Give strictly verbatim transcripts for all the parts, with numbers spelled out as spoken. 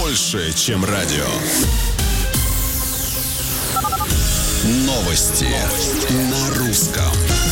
больше, чем радио. Новости на русском.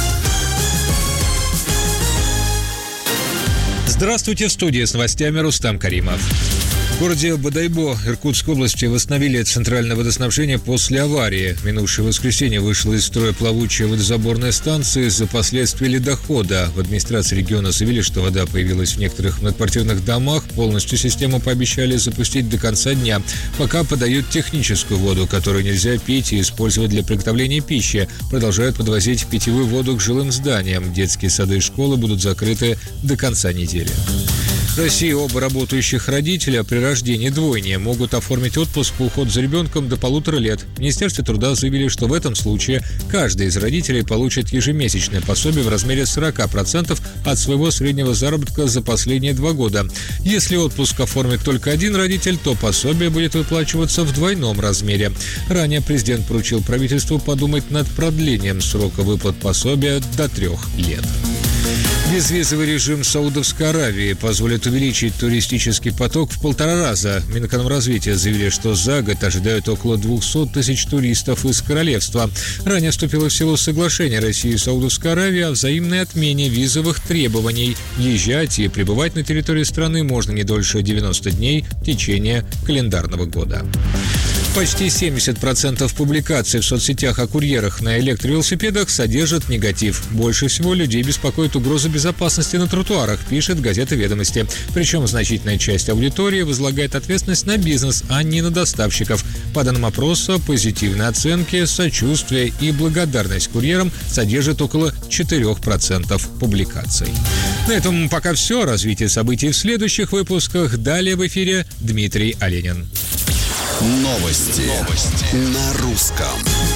Здравствуйте, в студии с новостями Рустам Каримов. В городе Бодайбо Иркутской области восстановили центральное водоснабжение после аварии. В минувшее воскресенье вышла из строя плавучая водозаборная станция из-за последствий ледохода. В администрации региона заявили, что вода появилась в некоторых многоквартирных домах. Полностью систему пообещали запустить до конца дня. Пока подают техническую воду, которую нельзя пить и использовать для приготовления пищи. Продолжают подвозить питьевую воду к жилым зданиям. Детские сады и школы будут закрыты до конца недели. В России оба работающих родителя при рождении двойни могут оформить отпуск по уходу за ребенком до полутора лет. В Министерстве труда заявили, что в этом случае каждый из родителей получит ежемесячное пособие в размере сорок процентов от своего среднего заработка за последние два года. Если отпуск оформит только один родитель, то пособие будет выплачиваться в двойном размере. Ранее президент поручил правительству подумать над продлением срока выплат пособия до трех лет. Безвизовый режим Саудовской Аравии позволит увеличить туристический поток в полтора раза. Минэкономразвития заявили, что за год ожидают около двухсот тысяч туристов из королевства. Ранее вступило в силу соглашение России и Саудовской Аравии о взаимной отмене визовых требований. Въезжать и пребывать на территории страны можно не дольше девяноста дней в течение календарного года. Почти семьдесят процентов публикаций в соцсетях о курьерах на электровелосипедах содержат негатив. Больше всего людей беспокоит угроза безопасности на тротуарах, пишет газета «Ведомости». Причем значительная часть аудитории возлагает ответственность на бизнес, а не на доставщиков. По данным опроса, позитивные оценки, сочувствие и благодарность курьерам содержат около четырех процентов публикаций. На этом пока все. Развитие событий в следующих выпусках. Далее в эфире Дмитрий Оленин. Новости, Новости. На русском.